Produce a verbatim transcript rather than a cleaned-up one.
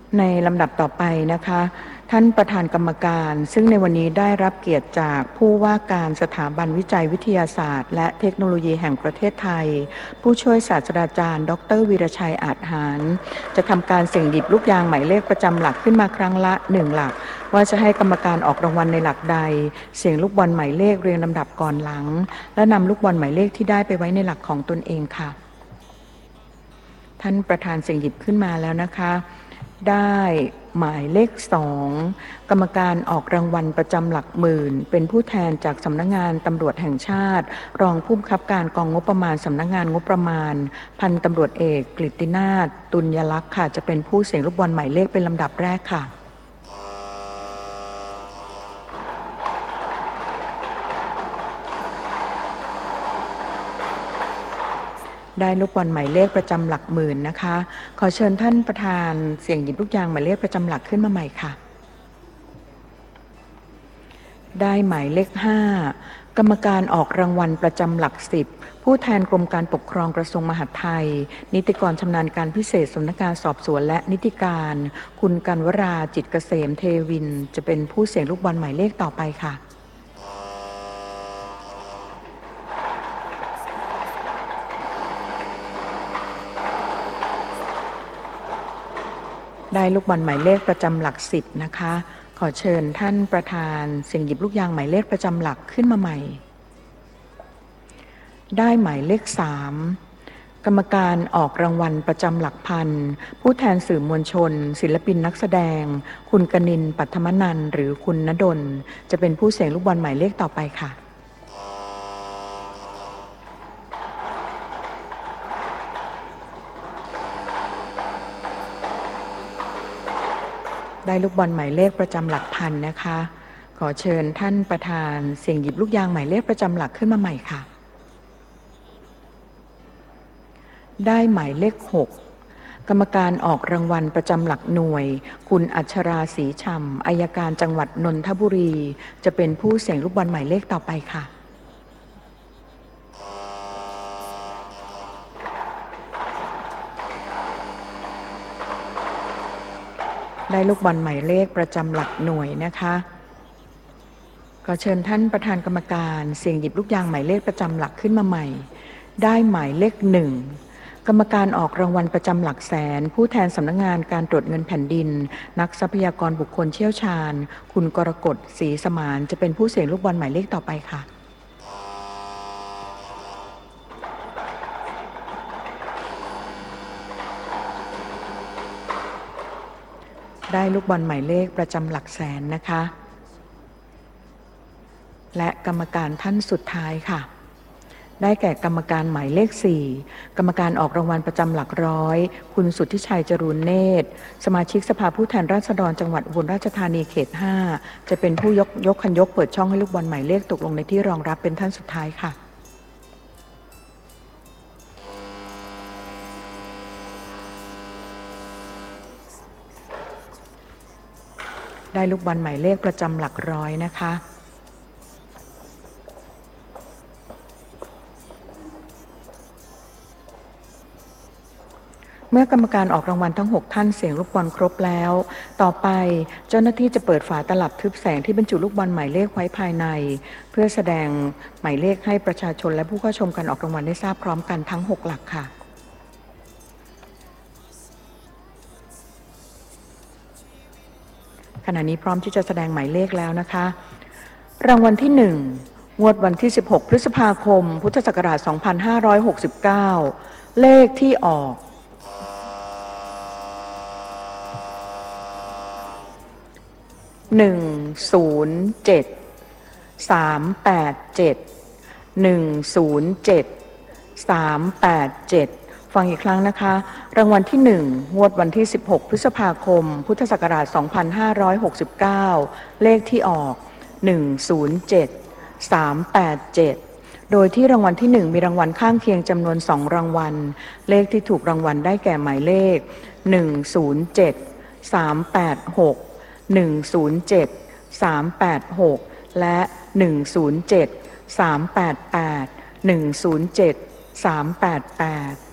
ในลำดับต่อไปนะคะท่านประธานกรรมการซึ่งในวันนี้ได้รับเกียรติจากผู้ว่าการสถาบันวิจัยวิทยาศาสตร์และเทคโนโลยีแห่งประเทศไทยผู้ช่วยศาสตราจารย์ดรวีรชัยอาจหารจะทำการเสี่ยงหยิบลูกยางหมายเลขประจำหลักขึ้นมาครั้งละหนึ่งหลักว่าจะให้กรรมการออกรางวัลในหลักใดเสี่ยงลูกบอลหมายเลขเรียงลำดับก่อนหลังและนำลูกบอลหมายเลขที่ได้ไปไว้ในหลักของตนเองค่ะท่านประธานเสี่ยงหยิบขึ้นมาแล้วนะคะได้หมายเลขสองกรรมการออกรางวัลประจำหลักหมื่นเป็นผู้แทนจากสำนักงานตำรวจแห่งชาติรองผู้บังคับการกองงบประมาณสำนักงานงบประมาณพันตำรวจเอกกฤตินาถตุลยลักษณ์ค่ะจะเป็นผู้เสี่ยงลูกบอลหมายเลขเป็นลำดับแรกค่ะได้ลูกบอลหมายเลขประจำหลักหมื่นนะคะขอเชิญท่านประธานเสี่ยงหยิบลูกยางหมายเลขประจำหลักขึ้นมาใหม่ค่ะได้หมายเลขห้ากรรมการออกรางวัลประจำหลักสิบผู้แทนกรมการปกครองกระทรวงมหาดไทยนิติกรชำนาญการพิเศษสำนักงานสอบสวนและนิติการคุณกันวราจิตเกษมเทวินจะเป็นผู้เสี่ยงลูกบอลหมายเลขต่อไปค่ะได้ลูกบอลหมายเลขประจำหลักสิบนะคะขอเชิญท่านประธานเสี่ยงหยิบลูกยางหมายเลขประจำหลักขึ้นมาใหม่ได้หมายเลขสามกรรมการออกรางวัลประจำหลักพันผู้แทนสื่อมวลชนศิลปินนักแสดงคุณกนินทร์ปัทมนันท์หรือคุณณดลจะเป็นผู้เสี่ยงลูกบอลหมายเลขต่อไปค่ะได้ลูกบอลหมายเลขประจำหลักพันนะคะขอเชิญท่านประธานเสี่ยงหยิบลูกยางหมายเลขประจำหลักขึ้นมาใหม่ค่ะได้หมายเลขหกกรรมการออกรางวัลประจำหลักหน่วยคุณอัชราศรีฉ่ำอัยการจังหวัดนนทบุรีจะเป็นผู้เสี่ยงลูกบอลหมายเลขต่อไปค่ะได้ลูกบอลหมายเลขประจำหลักหน่วยนะคะขอเชิญท่านประธานกรรมการเสี่ยงหยิบลูกยางหมายเลขประจำหลักขึ้นมาใหม่ได้หมายเลขหนึ่งกรรมการออกรางวัลประจำหลักแสนผู้แทนสำนักงานการตรวจเงินแผ่นดินนักทรัพยากรบุคคลเชี่ยวชาญคุณกรกฎศรีสมานจะเป็นผู้เสี่ยงลูกบอลหมายเลขต่อไปค่ะได้ลูกบอลหมายเลขประจำหลักแสนนะคะและกรรมการท่านสุดท้ายค่ะได้แก่กรรมการหมายเลขสี่กรรมการออกรางวัลประจำหลักร้อยคุณสุทธิชัยจรูญเนตรสมาชิกสภาผู้แทนราษฎรจังหวัดอุบลราชธานีเขตห้าจะเป็นผู้ยกยกคันยกเปิดช่องให้ลูกบอลหมายเลขตกลงในที่รองรับเป็นท่านสุดท้ายค่ะได้ลูกบอลหมายเลขประจำหลักร้อยนะคะเมื่อกรรมการออกรางวัลทั้งหกท่านเสี่ยงลูกบอลครบแล้วต่อไปเจ้าหน้าที่จะเปิดฝาตลับทึบแสงที่บรรจุลูกบอลหมายเลขไว้ภายในเพื่อแสดงหมายเลขให้ประชาชนและผู้เข้าชมการออกรางวัลได้ทราบพร้อมกันทั้งหกหลักค่ะขณะนี้พร้อมที่จะแสดงหมายเลขแล้วนะคะรางวัลที่หนึ่งงวดวันที่สิบหกพฤษภาคมพุทธศักราชสองพันห้าร้อยหกสิบเก้าเลขที่ออกหนึ่งศูนย์เจ็ดสามแปดเจ็ดหนึ่งศูนย์เจ็ดสามแปดเจ็ดฟังอีกครั้งนะคะรางวัลที่หนึ่งงวดวันที่สิบหกพฤษภาคมพุทธศักราชสองพันห้าร้อยหกสิบเก้าเลขที่ออกหนึ่งศูนย์เจ็ดสามแปดเจ็ดโดยที่รางวัลที่หนึ่งมีรางวัลข้างเคียงจำนวนสองรางวัลเลขที่ถูกรางวัลได้แก่หมายเลขหนึ่งศูนย์เจ็ดสามแปดหกหนึ่งศูนย์เจ็ดสามแปดหกและหนึ่งศูนย์เจ็ดสามแปดแปดหนึ่งศูนย์เจ็ดสามแปดแปด